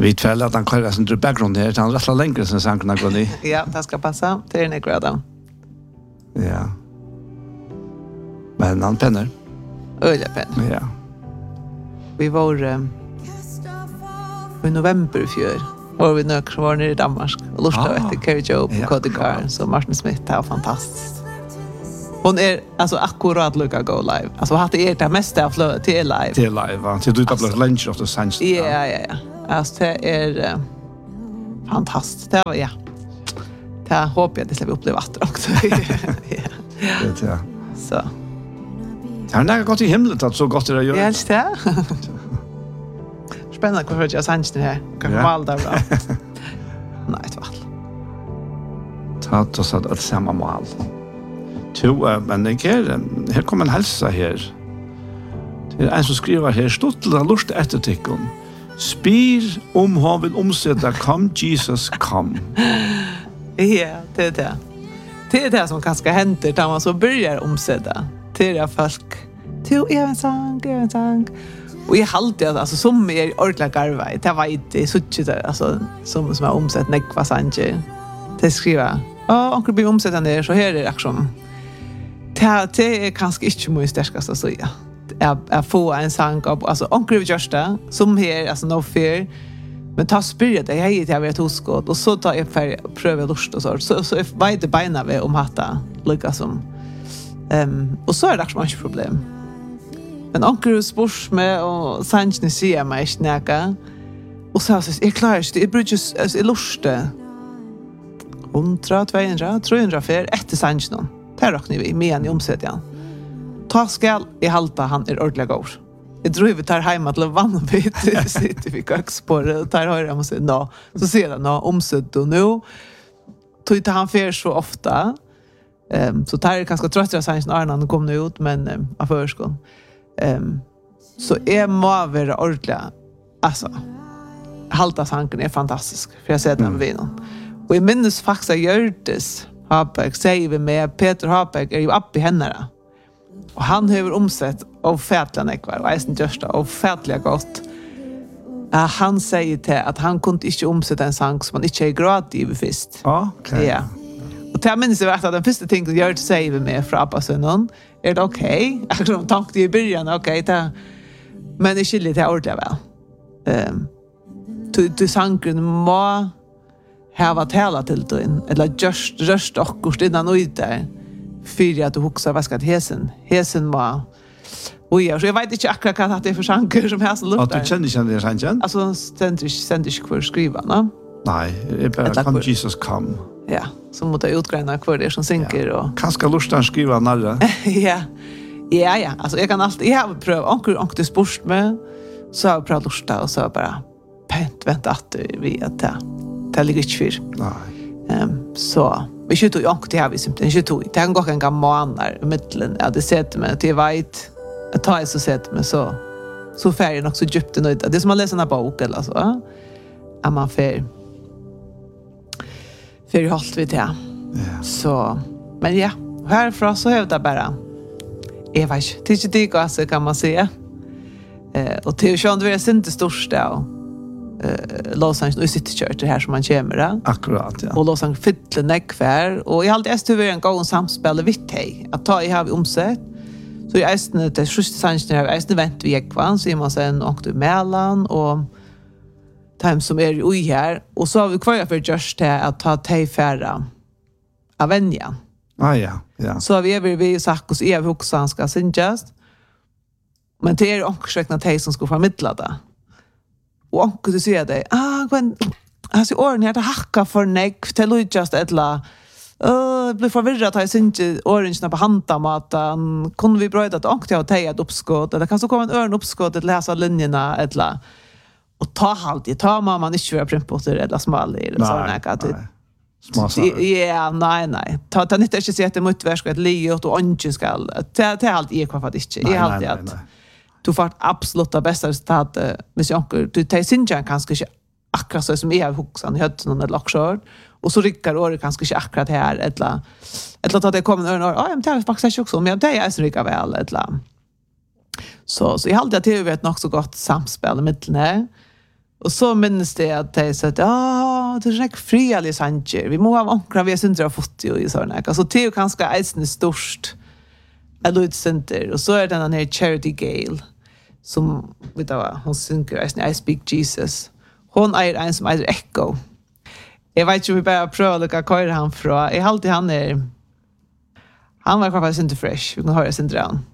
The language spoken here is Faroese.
Vi tvärlar att han kör sin background här, han rattlar längre sen sankarna går ni. Ja, det ska passa. Det är en grad. Ja. Men han penner. Öliga penner. Ja. Vi var i november i fjör. Var vi var nere i Danmark och lustade efter Carrie Joe på Cody Carr. Så Martin Smith, det var fantastiskt. Hon är alltså akkurat lika go live. Alltså hade det mesta av flödet till live. Till live, va? Till du tar blivit lunch of the sunset. Ja. Alltså det är fantastiskt. Det var, ja. Det hoppas jag det ska vi uppleva också. Ja. Så. Det har nära gått i himlet att så gott det gör. Ja, det. Spännande vad jag sanns nu här. Kan mal där bra. Nej, det var. Ta så att samma mål. Men här kommer en hälsa här. Det är en som skriver här, Stottla lust efter tikkun. Spyr om han vill omsätta come Jesus come. Ja, det är det. Det är det som kanske händer när man så börjar omsätta. Till det folk. Till en sång. Och jag alltid alltså som är ordentligt garva. Det var inte så där alltså som har omsatt nekva sanger. Det skriver. Onkel blir omsätta ner så här är det liksom. Det är kanske inte mycket starkast att säga. Jag får en sång av alltså onkel Gösta som här alltså no fear. Men ta spirit jag är det vet hosgått och så tar jag för pröva lust och så vet det beina vi om hatta lika som och så är det också problem. Men onkel spurs med och sanjni ser mig snäka. Och så jag klarar inte det bridges as illuste. 100, 200, 300 för efter sanjnon. Det räknar vi med i omsättningen. Ta skall i halta han är ordentligt god. Jag tror vi tar hem till vanligt sitter vi köksbordet tar höra och säger no. Så ser det nå omsätt och nu tog inte han för så ofta. Så tar det ganska tröttra sanjnon Arnan kom nu ut men av förskon. Så är må vara ordentligt. Alltså halta sanken är fantastisk för jag ser den med någon. Och i minnes faktiskt Gördes Habeck säger vi med Peter Habeck är ju upp i henne. Och han har omsett av fätliga nekvar och eisen görsta av fätliga gott. Han säger till att han kunde inte omsätta en sang som han inte är gratis i först. Ja, okej. Ja. Och till jag minns att den första ting som Gördes säger vi med från Abbasönnen är det okej? Jag tänkte i början okej. Men det skiljer till ordentligt väl. Du sanken må hava tala till den eller just röst och innan och där för att du huxar vad ska det hesen var och jag vet inte akkurat vad det är för sanger som häsen luktar. Att du känner det sangen? Alltså ständigt för skriva, va? Nej, det är bara come Jesus come. Ja, så måste jag utgräna kvar det som synker och kanske lustan skriva narra. Ja, alltså jag kan alltid jag har prövat onkel sport med så har jag prövat lusta och så bara vänta att vi att det ligger inte för. Nej. Så vi skjuter ju onkel till vi simpelthen skjuter. Det kan gå en gammal månader i mitten. Ja, det sätter mig till vet att ta så sätter mig så färgen också djupt nöjd. Det som man läser en bok eller så. Är man för hållt vid det. Så men ja, härifrån så är det bara Eva, det är inte det kan man säga. Och till sjön det är inte största Los Angeles City Church det här som man kommer där. Akkurat, ja. Och Los Angeles fyller nekvär och i allt är det en gång samspel vitt hej. Att ta i har vi omsett. Så i ästne det sjuste sanchen har ästne vänt vi ekvan så man sen och du mellan och time som är ju här och så har vi kvar för just att ta tej färra Avenja. Ja. Så vi sagt oss är vi också ska synjas. Men det är också räkna tej som ska förmedla det. Och onkel du ser det. Men alltså åren här det hacka för neck till just ettla. Blir förvirrad att jag inte orange på handamaten. Kunde vi bröda att onkel har tagit uppskott eller kan så komma en örn uppskott att läsa linjerna ettla. Och ta mamma inte vara printposter eller smal eller så där ja, nej. Ta inte att se att det måste vara ett liot och ongen ska. Det är allt i kvar för inte. I allt det. Du får absolut det bästa resultatet hvis jag du tar sinjan kanske inte akkurat så som jag har huxan i hötten eller också och så rycker året kanske inte akkurat här eller att det kommer en år men det är faktiskt också men det är så rycka väl eller så jag hade det ju vet nog så gott samspel med det Och så minns det att det så att det är rätt frialig sanger. Vi må ha ankra vi har syndra fått ju i såna. Alltså det är ju ganska eisne störst. Elite Center och så är den här Charity Gale som vet du hon synger I Speak Jesus. Hon är en som är Echo. Jag vet ju vi bara pröva lucka köra han från. Jag alltid han var faktiskt inte fresh. Vi kan höra sin drön.